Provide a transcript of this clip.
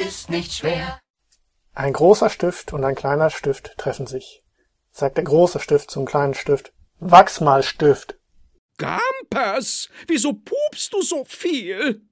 ist nicht schwer. Ein großer Stift und ein kleiner Stift treffen sich. Sagt der große Stift zum kleinen Stift: Wachs mal, Stift. Gampers, wieso pupst du so viel?